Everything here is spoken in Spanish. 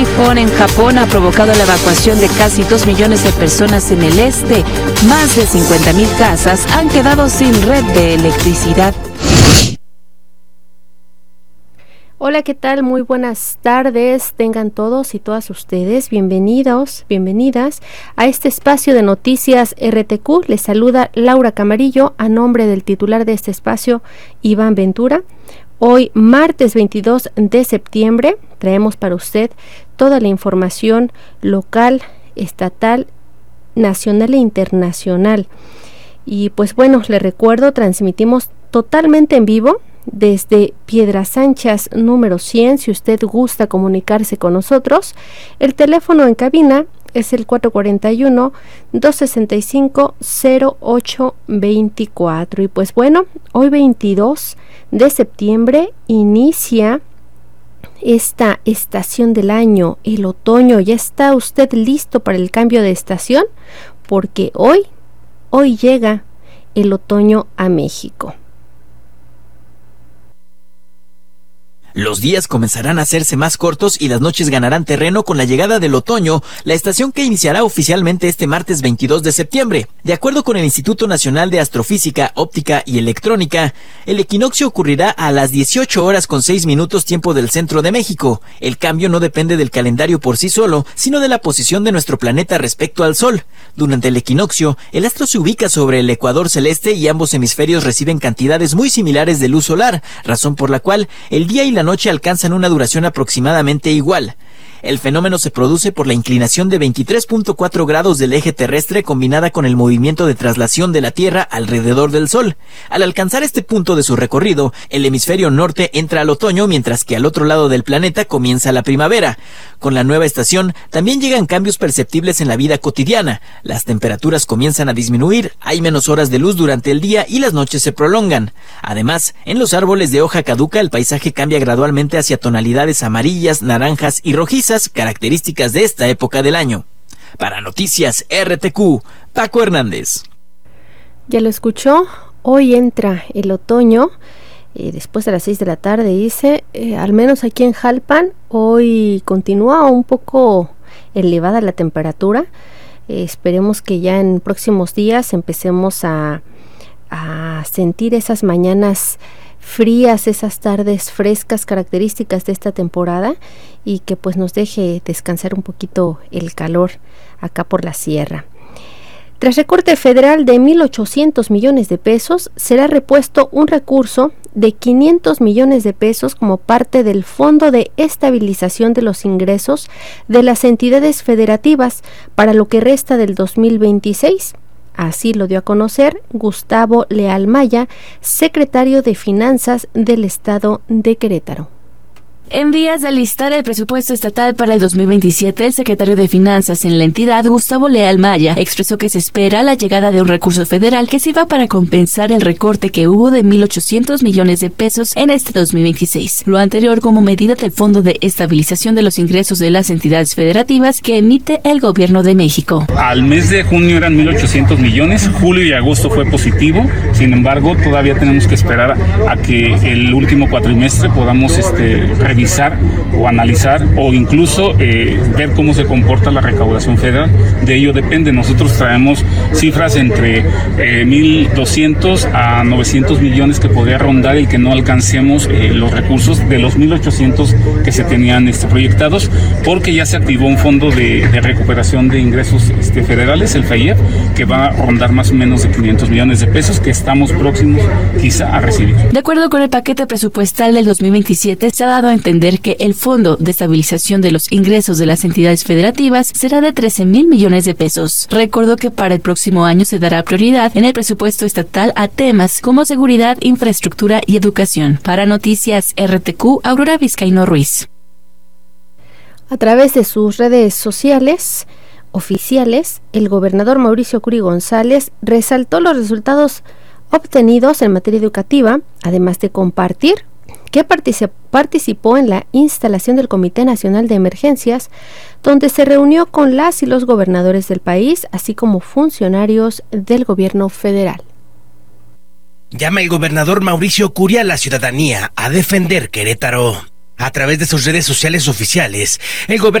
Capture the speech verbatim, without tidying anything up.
tifón en Japón ha provocado la evacuación de casi dos millones de personas en el este. Más de cincuenta mil casas han quedado sin red de electricidad. Hola, ¿qué tal? Muy buenas tardes. Tengan todos y todas ustedes bienvenidos, bienvenidas a este espacio de noticias R T Q. Les saluda Laura Camarillo a nombre del titular de este espacio, Iván Ventura. Hoy, martes veintidós de septiembre, traemos para usted toda la información local, estatal, nacional e internacional. Y pues bueno, les recuerdo, transmitimos totalmente en vivo desde Piedras Anchas número cien. Si usted gusta comunicarse con nosotros, el teléfono en cabina es el cuatro cuatro uno, dos seis cinco, cero ocho dos cuatro. Y pues bueno, hoy veintidós de septiembre inicia esta estación del año, el otoño. ¿Ya está usted listo para el cambio de estación? Porque hoy, hoy llega el otoño a México. Los días comenzarán a hacerse más cortos y las noches ganarán terreno con la llegada del otoño, la estación que iniciará oficialmente este martes veintidós de septiembre. De acuerdo con el Instituto Nacional de Astrofísica, Óptica y Electrónica, el equinoccio ocurrirá a las dieciocho horas con seis minutos tiempo del centro de México. El cambio no depende del calendario por sí solo, sino de la posición de nuestro planeta respecto al Sol. Durante el equinoccio, el astro se ubica sobre el ecuador celeste y ambos hemisferios reciben cantidades muy similares de luz solar, razón por la cual el día y la noche alcanzan una duración aproximadamente igual. El fenómeno se produce por la inclinación de veintitrés punto cuatro grados del eje terrestre combinada con el movimiento de traslación de la Tierra alrededor del Sol. Al alcanzar este punto de su recorrido, el hemisferio norte entra al otoño, mientras que al otro lado del planeta comienza la primavera. Con la nueva estación también llegan cambios perceptibles en la vida cotidiana. Las temperaturas comienzan a disminuir, hay menos horas de luz durante el día y las noches se prolongan. Además, en los árboles de hoja caduca el paisaje cambia gradualmente hacia tonalidades amarillas, naranjas y rojizas, características de esta época del año. Para Noticias R T Q, Paco Hernández. Ya lo escuchó, hoy entra el otoño, eh, después de las seis de la tarde, dice, eh, al menos aquí en Jalpan, hoy continúa un poco elevada la temperatura. Eh, esperemos que ya en próximos días empecemos a, a sentir esas mañanas frías, esas tardes frescas características de esta temporada, y que pues nos deje descansar un poquito el calor acá por la sierra. Tras recorte federal de mil ochocientos millones de pesos, será repuesto un recurso de quinientos millones de pesos como parte del Fondo de Estabilización de los Ingresos de las entidades federativas para lo que resta del dos mil veintiséis. Así lo dio a conocer Gustavo Leal Maya, secretario de Finanzas del Estado de Querétaro. En vías de alistar el presupuesto estatal para el dos mil veintisiete, el secretario de Finanzas en la entidad, Gustavo Leal Maya, expresó que se espera la llegada de un recurso federal que sirva para compensar el recorte que hubo de mil ochocientos millones de pesos en este dos mil veintiséis. Lo anterior como medida del Fondo de Estabilización de los Ingresos de las entidades federativas que emite el Gobierno de México. Al mes de junio eran mil ochocientos millones, julio y agosto fue positivo, sin embargo todavía tenemos que esperar a que el último cuatrimestre podamos este, revisar o analizar o incluso eh, ver cómo se comporta la recaudación federal. De ello depende. Nosotros traemos cifras entre eh, mil doscientos a novecientos millones que podría rondar el que no alcancemos eh, los recursos de los mil ochocientos que se tenían este, proyectados, porque ya se activó un fondo de, de recuperación de ingresos este, federales, el F E I E F, que va a rondar más o menos de quinientos millones de pesos que estamos próximos quizá a recibir. De acuerdo con el paquete presupuestal del dos mil veintisiete, se ha dado a entender que el Fondo de Estabilización de los Ingresos de las entidades federativas será de trece mil millones de pesos. Recordó que para el próximo año se dará prioridad en el presupuesto estatal a temas como seguridad, infraestructura y educación. Para Noticias R T Q, Aurora Vizcaíno Ruiz. A través de sus redes sociales oficiales, el gobernador Mauricio Curi González resaltó los resultados obtenidos en materia educativa, además de compartir que participó en la instalación del Comité Nacional de Emergencias, donde se reunió con las y los gobernadores del país, así como funcionarios del gobierno federal. Llama el gobernador Mauricio Curi a la ciudadanía a defender Querétaro. A través de sus redes sociales oficiales, el gobernador